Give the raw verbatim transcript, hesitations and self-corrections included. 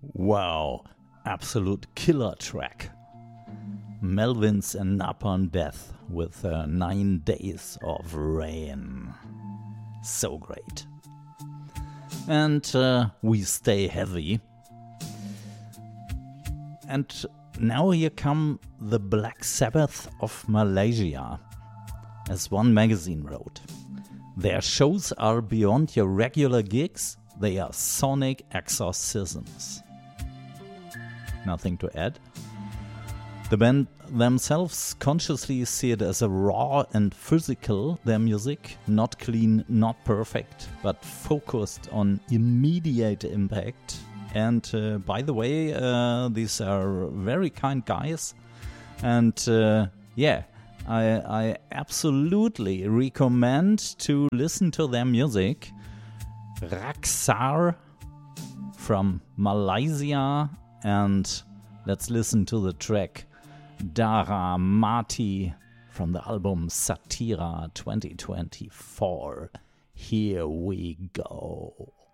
Wow, absolute killer track. Melvins and Napalm Death with uh, Nine Days of Rain. So great. And uh, we stay heavy. And now here come the Black Sabbath of Malaysia. As one magazine wrote, their shows are beyond your regular gigs, they are sonic exorcisms. Nothing to add. The band themselves consciously see it as a raw and physical, their music, not clean, not perfect, but focused on immediate impact. And uh, by the way, uh, these are very kind guys. And uh, yeah, I, I absolutely recommend to listen to their music. Raksar from Malaysia. And let's listen to the track Dara Mati from the album Satira twenty twenty-four. Here we go.